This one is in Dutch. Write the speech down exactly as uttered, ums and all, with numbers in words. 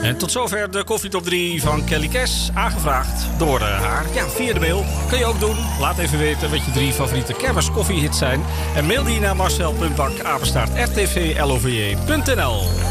En tot zover de koffietop drie van Kelly Kes. Aangevraagd door uh, haar. Ja, via de mail. Kun je ook doen. Laat even weten wat je drie favoriete kermiskoffiehits zijn. En mail die naar marcel punt bak apenstaart r t v love punt n l.